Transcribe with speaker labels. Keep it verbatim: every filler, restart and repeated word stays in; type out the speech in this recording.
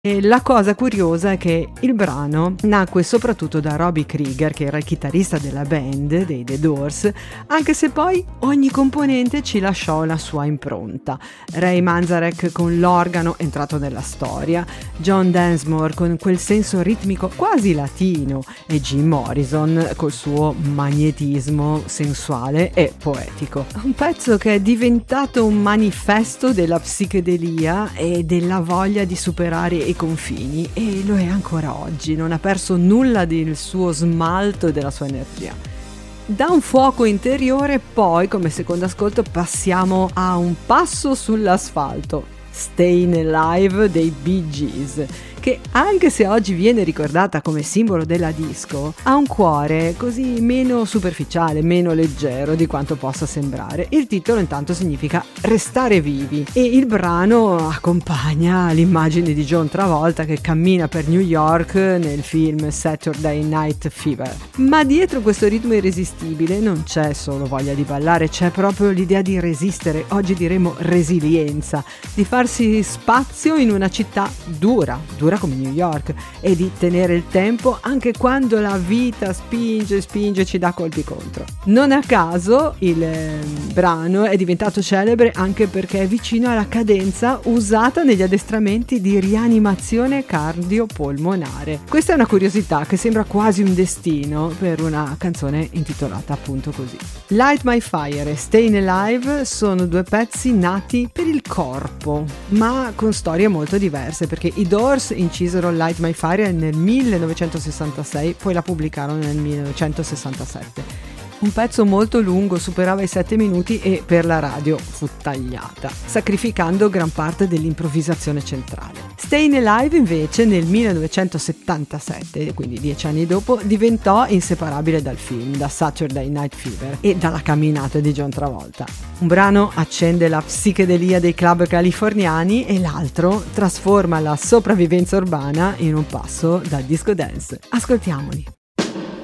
Speaker 1: E la cosa curiosa è che il brano nacque soprattutto da Robbie Krieger, che era il chitarrista della band dei The Doors, anche se poi ogni componente ci lasciò la sua impronta. Ray Manzarek con l'organo entrato nella storia, John Densmore con quel senso ritmico quasi latino e Jim Morrison col suo magnetismo sensuale e poetico. Un pezzo che è diventato un manifesto della psichedelia e della voglia di superare i confini, e lo è ancora oggi, non ha perso nulla del suo smalto e della sua energia. Da un fuoco interiore poi, come secondo ascolto, passiamo a un passo sull'asfalto, Stayin' Alive dei Bee Gees, che anche se oggi viene ricordata come simbolo della disco, ha un cuore così meno superficiale, meno leggero di quanto possa sembrare. Il titolo intanto significa restare vivi e il brano accompagna l'immagine di John Travolta che cammina per New York nel film Saturday Night Fever. Ma dietro questo ritmo irresistibile non c'è solo voglia di ballare, c'è proprio l'idea di resistere, oggi diremo resilienza, di farsi spazio in una città dura, dura come New York, e di tenere il tempo anche quando la vita spinge, spinge, ci dà colpi contro. Non a caso il eh, brano è diventato celebre anche perché è vicino alla cadenza usata negli addestramenti di rianimazione cardiopolmonare. Questa è una curiosità che sembra quasi un destino per una canzone intitolata appunto così. Light My Fire e Stayin' Alive sono due pezzi nati per il corpo, ma con storie molto diverse, perché i Doors incisero Light My Fire nel millenovecentosessantasei, poi la pubblicarono nel millenovecentosessantasette. Un pezzo molto lungo, superava i sette minuti e per la radio fu tagliata, sacrificando gran parte dell'improvvisazione centrale. Stayin' Alive invece nel millenovecentosettantasette, quindi dieci anni dopo, diventò inseparabile dal film, da Saturday Night Fever e dalla camminata di John Travolta. Un brano accende la psichedelia dei club californiani e l'altro trasforma la sopravvivenza urbana in un passo da disco dance. Ascoltiamoli.